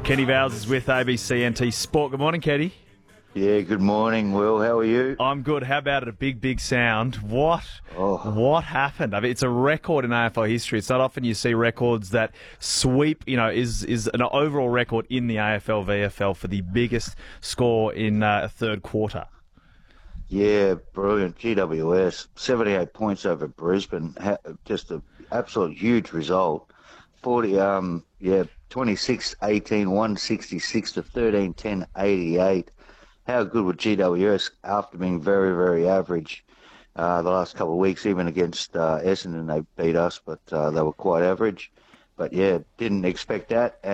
Kenny Vowles is with ABC NT Sport. Good morning, Kenny. Yeah, good morning, Will. How are you? I'm good. How about it? A big sound. What happened? I mean, it's a record in AFL history. It's not often you see records that sweep, is an overall record in the AFL VFL for the biggest score in a third quarter. Yeah, brilliant. GWS, 78 points over Brisbane. Just an absolute huge result. 26-18, 166 to 13-10, 88. How good were GWS after being very, very average the last couple of weeks, even against Essendon, they beat us, but they were quite average. But yeah, didn't expect that.